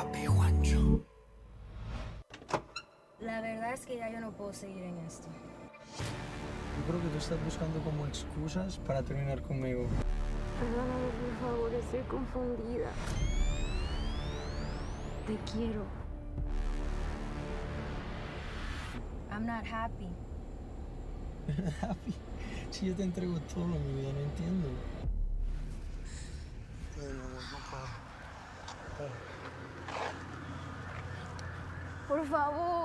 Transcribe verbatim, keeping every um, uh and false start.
Papi Juancho. La verdad es que ya yo no puedo seguir en esto. Yo creo que tú estás buscando como excusas para terminar conmigo. Perdóname, por favor, estoy confundida. Te quiero. I'm not happy. Happy. Si yo te entrego todo, mi vida, no entiendo. Ay, mi amor, no puedo. Por favor.